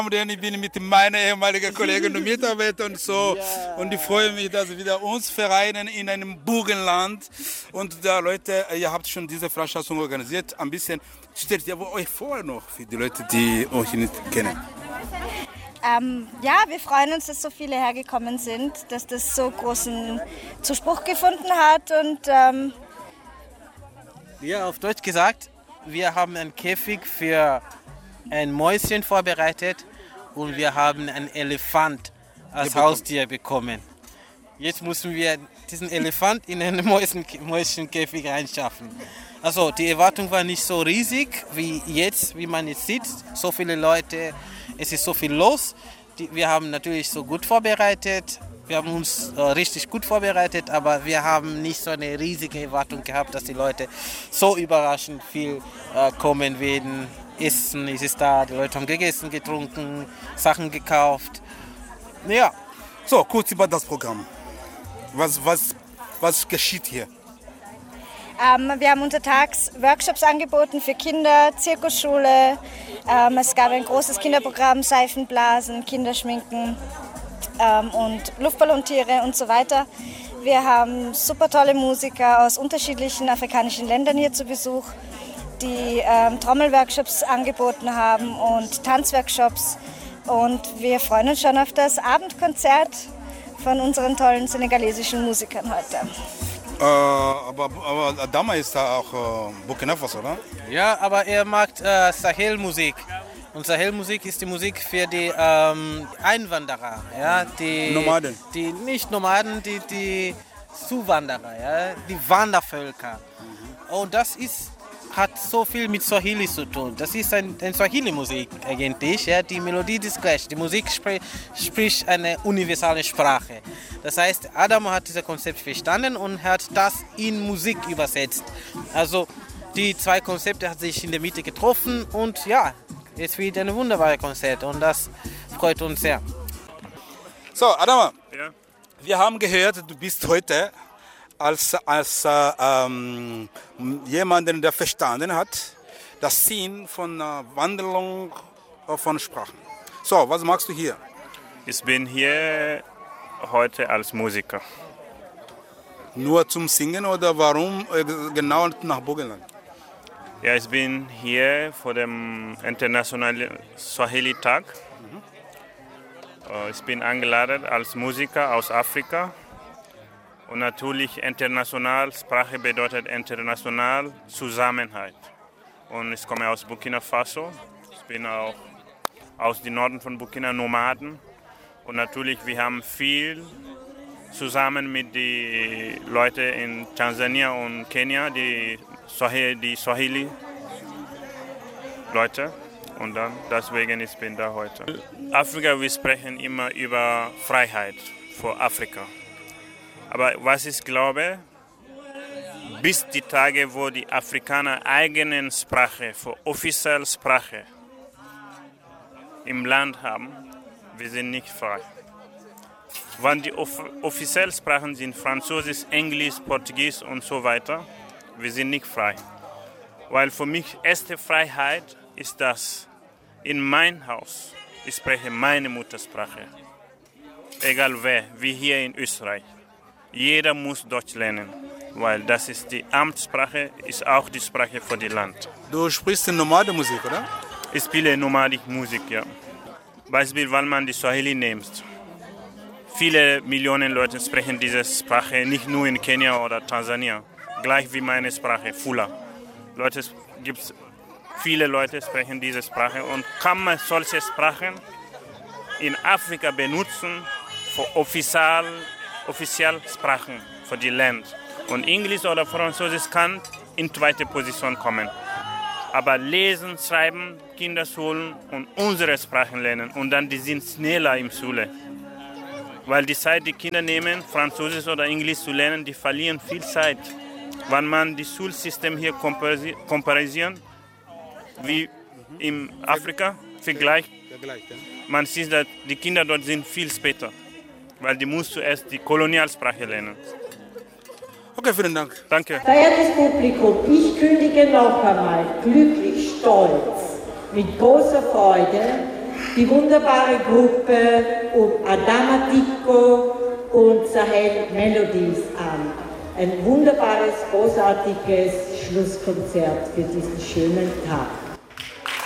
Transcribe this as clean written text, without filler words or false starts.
Ich bin mit meinen ehemaligen Kollegen und Mitarbeitern und so. Ja. Und ich freue mich, dass wir wieder uns vereinen in einem Burgenland. Und da Leute, ihr habt schon diese Veranstaltung organisiert. Ein bisschen stellt ihr euch vor noch für die Leute, die euch nicht kennen. Ja, wir freuen uns, dass so viele hergekommen sind, dass das so großen Zuspruch gefunden hat. Und ja, auf Deutsch gesagt, wir haben einen Käfig für ein Mäuschen vorbereitet und wir haben einen Elefant als Haustier bekommen. Jetzt müssen wir diesen Elefant in einen Mäuschenkäfig reinschaffen. Also die Erwartung war nicht so riesig wie jetzt, wie man jetzt sieht. So viele Leute, es ist so viel los. Wir haben natürlich so gut vorbereitet. Wir haben uns richtig gut vorbereitet, aber wir haben nicht so eine riesige Erwartung gehabt, dass die Leute so überraschend viel kommen werden. Essen ist da, die Leute haben gegessen, getrunken, Sachen gekauft. Ja. So, kurz über das Programm. Was geschieht hier? Wir haben untertags Workshops angeboten für Kinder, Zirkusschule. Es gab ein großes Kinderprogramm, Seifenblasen, Kinderschminken und Luftballontiere und so weiter. Wir haben super tolle Musiker aus unterschiedlichen afrikanischen Ländern hier zu Besuch, die Trommelworkshops angeboten haben und Tanzworkshops. Und wir freuen uns schon auf das Abendkonzert von unseren tollen senegalesischen Musikern heute. Aber Adama ist da auch Burkina Faso, oder? Ja, aber er mag Sahel-Musik. Und Sahel-Musik ist die Musik für die Einwanderer. Ja, die Nomaden. Die nicht Nomaden, die Zuwanderer, ja, die Wandervölker. Und das hat so viel mit Swahili zu tun. Das ist eine Swahili-Musik eigentlich. Ja. Die Melodie ist gleich. Die Musik spricht eine universale Sprache. Das heißt, Adamo hat dieses Konzept verstanden und hat das in Musik übersetzt. Also die zwei Konzepte haben sich in der Mitte getroffen und ja, es wird ein wunderbares Konzert und das freut uns sehr. So, Adamo, ja. Wir haben gehört, du bist heute als jemanden, der verstanden hat, das Sinn von Wandlung von Sprachen. So, was machst du hier? Ich bin hier heute als Musiker. Nur zum Singen oder warum genau nach Burgenland? Ja, ich bin hier vor dem Internationalen Swahili-Tag. Ich bin eingeladen als Musiker aus Afrika. Und natürlich international, Sprache bedeutet international Zusammenhalt. Und ich komme aus Burkina Faso. Ich bin auch aus dem Norden von Burkina Nomaden. Und natürlich, wir haben viel zusammen mit den Leuten in Tansania und Kenia, die Swahili-Leute. Und dann, deswegen ich bin da heute. Afrika, wir sprechen immer über Freiheit für Afrika. Aber was ich glaube, bis die Tage, wo die Afrikaner eigene Sprache, für offizielle Sprache im Land haben, wir sind nicht frei. Wenn die offiziellen Sprachen sind Französisch, Englisch, Portugiesisch und so weiter, wir sind nicht frei. Weil für mich erste Freiheit ist das, in mein Haus, ich spreche meine Muttersprache. Egal wer, wie hier in Österreich. Jeder muss Deutsch lernen, weil das ist die Amtssprache, ist auch die Sprache für das Land. Du sprichst Nomadenmusik, oder? Ich spiele nomadische Musik, ja. Beispiel, wenn man die Swahili nimmt. Viele Millionen Leute sprechen diese Sprache, nicht nur in Kenia oder Tansania. Gleich wie meine Sprache, Fula. Viele Leute sprechen diese Sprache und kann man solche Sprachen in Afrika benutzen für offizielle Sprachen für die Länder. Und Englisch oder Französisch kann in zweite Position kommen. Aber lesen, schreiben, Kinderschulen und unsere Sprachen lernen. Und dann die sind schneller im Schule. Weil die Zeit, die Kinder nehmen, Französisch oder Englisch zu lernen, die verlieren viel Zeit. Wenn man das Schulsystem hier komparisiert, wie in Afrika, vergleicht, man sieht, dass die Kinder dort sind viel später. Weil die muss zuerst die Kolonialsprache lernen. Okay, vielen Dank. Danke. Verehrtes Publikum, ich kündige noch einmal glücklich, stolz, mit großer Freude die wunderbare Gruppe um Adama Dicko und Sahel Melodies an. Ein wunderbares, großartiges Schlusskonzert für diesen schönen Tag.